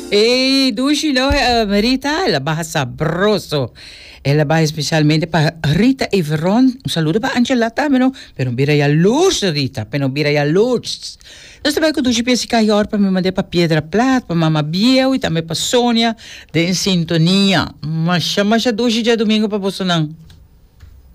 Ei, Dushi, não, Rita, ela barra sabroso. Ela vai especialmente para Rita e Veron. Um saludo para Angela também, pero bira ya luz, Rita, pero bira ya luz. Nós também que Dushi pensa que para me mandar para Piedra Plata, para Mama Biel e também para Sônia, de em sintonia. Mas chama já Dushi dia domingo para você não.